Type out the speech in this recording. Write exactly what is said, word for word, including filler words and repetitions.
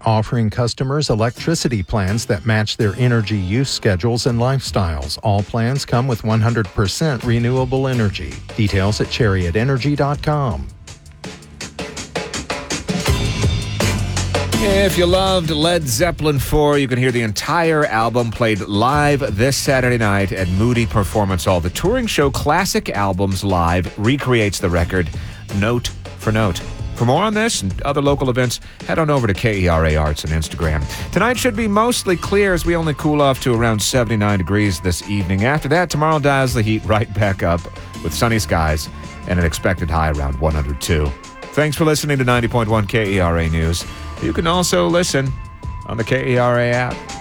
offering customers electricity plans that match their energy use schedules and lifestyles. All plans come with one hundred percent renewable energy. Details at chariot energy dot com. If you loved Led Zeppelin four, you can hear the entire album played live this Saturday night at Moody Performance Hall. The touring show Classic Albums Live recreates the record note for note. For more on this and other local events, head on over to K E R A Arts on Instagram. Tonight should be mostly clear as we only cool off to around seventy-nine degrees this evening. After that, tomorrow dials the heat right back up with sunny skies and an expected high around one hundred two. Thanks for listening to ninety point one K E R A News. You can also listen on the K E R A app.